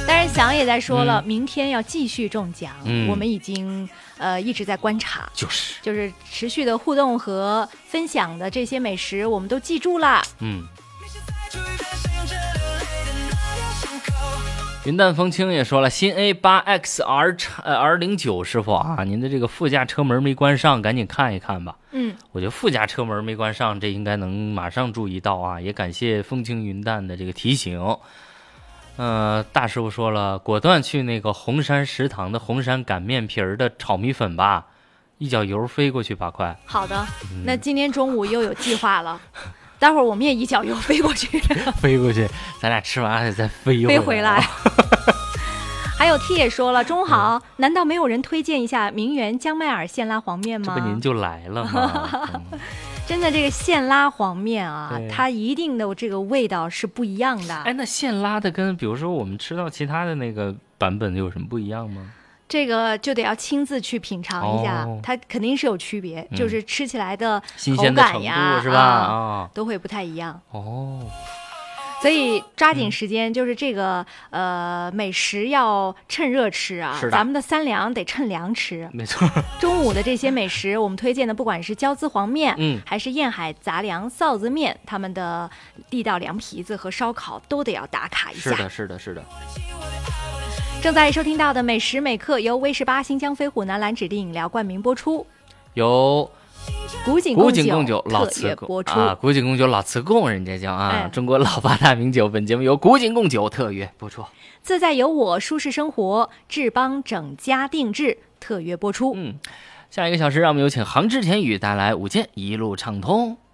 但是翔也在说了，明天要继续中奖，我们已经一直在观察，就是持续的互动和分享的这些美食，我们都记住了。 云淡风轻也说了，新 A8X R09师傅啊，您的这个副驾车门没关上，赶紧看一看吧。我觉得副驾车门没关上，这应该能马上注意到啊。也感谢风轻云淡的这个提醒。大师傅说了，果断去那个红山食堂的红山擀面皮儿的炒米粉吧，一脚油飞过去吧，快。 好的，那今天中午又有计划了。待会儿我们也一脚油飞过去， 飞过去，咱俩吃完还得再飞回来。 还有 T 也说了，中午好，难道没有人推荐一下名媛江麦尔现拉黄面吗？ 这不您就来了吗？ 真的，这个现拉黄面啊，它一定的这个味道是不一样的。 哎，那现拉的跟比如说我们吃到其他的那个版本有什么不一样吗？ 这个就得要亲自去品尝一下，它肯定是有区别，就是吃起来的口感呀， 是吧？ 都会不太一样。所以抓紧时间，就是这个美食要趁热吃啊，咱们的三粮得趁凉吃。 没错。 中午的这些美食，我们推荐的不管是椒滋黄面，还是燕海杂粮臊子面，他们的地道凉皮子和烧烤都得要打卡一下。 是的。 正在收听到的美食美客由威士8新疆飞虎南蓝指定饮料冠名播出， 由古井贡酒老特约播出啊，古井贡酒老瓷贡人家叫啊，中国老八大名酒。本节目由古井贡酒特约播出， 自在有我舒适生活志邦整家定制特约播出。 下一个小时让我们有请杭之田雨带来午间一路畅通。